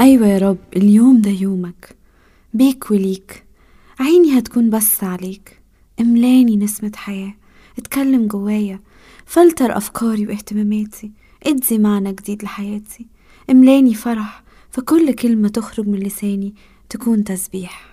أيوة يا رب، اليوم ده يومك، بيك وليك. عيني هتكون بس عليك، املاني نسمة حياة، اتكلم جوايا، فلتر أفكاري واهتماماتي، ادي معنى جديد لحياتي، املاني فرح، فكل كلمة تخرج من لساني تكون تسبيح.